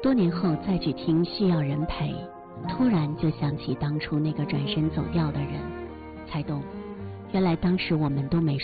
多年后再去听《需要人陪》，突然就想起当初那个转身走掉的人，才懂，原来当时我们都没